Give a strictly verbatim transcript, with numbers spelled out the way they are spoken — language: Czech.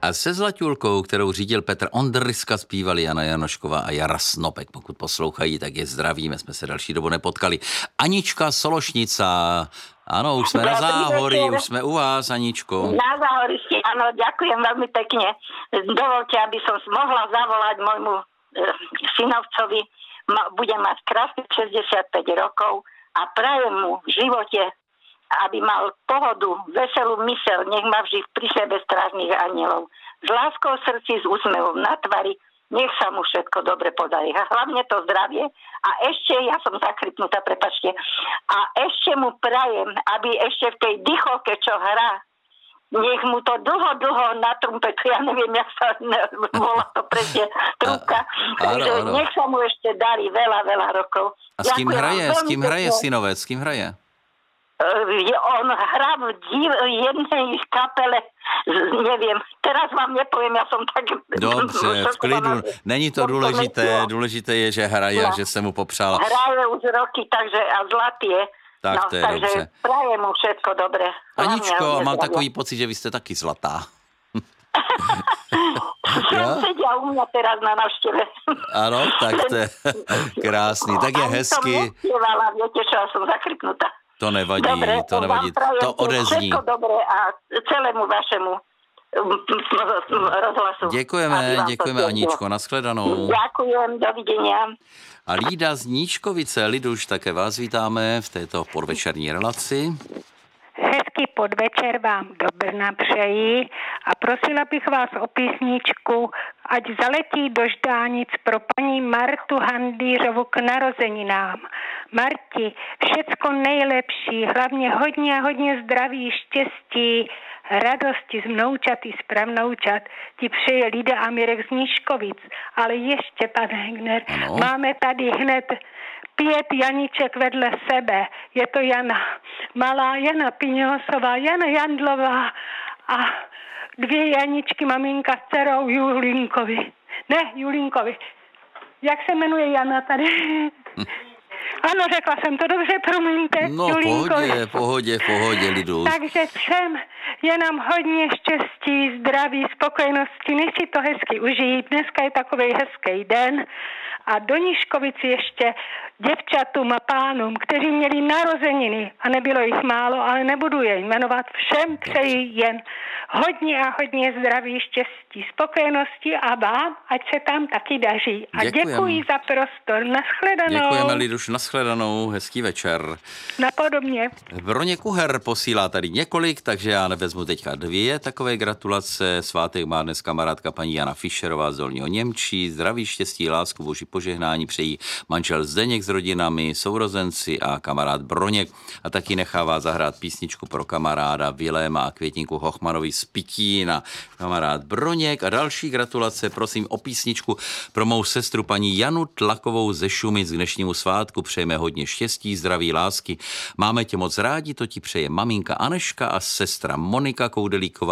A se Zlatulkou, kterou řídil Petr Ondryska, zpívali Jana Janošková a Jara Snopek. Pokud poslouchají, tak je zdravíme, jsme se další dobu nepotkali. Anička Sološnica, ano, už jsme na Záhorí, už jsme u vás, Aničko. Na Záhorí ste, áno, ďakujem veľmi pekne. Dovolte, aby som mohla zavolať môjmu e, synovcovi. Ma, bude mať krásnych šesťdesiatpäť rokov a prajem mu v živote, aby mal pohodu, veselú myseľ, nech má vždy pri sebe strážnych anielov. S láskou v srdci, s úsmevom na tvári, nech sa mu všetko dobre podarí. A hlavne to zdravie. A ešte, ja som zakrypnutá, prepačte, a ešte mu prajem, aby ešte v tej dychovke, čo hrá, nech mu to dlho, dlho na trumpetu, ja neviem, jak sa volá to presne, trúbka, takže nech sa mu ešte darí veľa, veľa rokov. A s kým hraje, s kým hraje synovec, s kým hraje? On hrá v div, jednej kapele, neviem, teraz vám nepoviem, ja som tak... Dobře, v klidu, není to důležité, důležité je, že hraje, no. Že se mu popřál. Hraje už roky, takže a zlatý je. Tak no, to je takže dobře. prajem mu všetko dobré. Aničko, mám takový pocit, že vy jste taky zlatá. Jsem sedia u mě teraz na návštěvě. Ano, tak to je krásný, tak je hezky. Ani som nespievala, viete čo, ja som zakrypnutá. To nevadí, dobre, to nevadí, to odezní. Všetko dobré a celému vašemu rozhlasu. Děkujeme, děkujeme Aničko, nashledanou. Děkujem, dovidenia. A Lída z Níčkovice, Liduš, také vás vítáme v této podvečerní relaci. Hezký podvečer vám do Brna přeji a prosila bych vás o písničku Ať zaletí do Ždánic pro paní Martu Handýřovu k narozeninám. Marti, všecko nejlepší, hlavně hodně, hodně zdraví, štěstí, radosti z vnoučat i z pravnoučat ti přeje Lida a Mirek z Níškovic. Ale ještě, pane Hegner, ano. Máme tady hned pět Janiček vedle sebe. Je to Jana Malá, Jana Piňosová, Jana Jandlová a dvě Janičky, maminka s dcerou Julínkovi. Ne, Julínkovi. Jak se jmenuje Jana tady? Hm. Ano, řekla jsem to dobře, promiňte. No, Julínkovi. pohodě, pohodě, pohodě, Lidu. Takže všem je nám hodně štěstí, zdraví, spokojenosti, nech si to hezky užít. Dneska je takovej hezký den. A do Níškovici ještě děvčatům a pánům, kteří měli narozeniny a nebylo jich málo, ale nebudu je jmenovat, všem přeji jen hodně a hodně zdraví, štěstí, spokojenosti a vám, ať se tam taky daří. A Děkujem. Děkuji za prostor. Naschledanou. Děkujeme, Liduš, naschledanou, hezký večer. Napodobně. Broně Kuher posílá tady několik, takže já nevezmu teďka dvě takové gratulace. Svátek má dnes kamarádka paní Jana Fischerová z Dolního Němčí. Zdraví, štěstí, lásku, boží požehnání přejí manžel Zdeněk s rodinami, sourozenci a kamarád Broněk. A taky nechává zahrát písničku pro kamaráda Viléma a Květinku Hochmanovi z Pitína. Kamarád Broněk a další gratulace, prosím o písničku pro mou sestru paní Janu Tlakovou ze Šumic k dnešnímu svátku. Přejeme hodně štěstí, zdraví, lásky. Máme tě moc rádi, to ti přeje maminka Aneška a sestra Monika Koudelíková.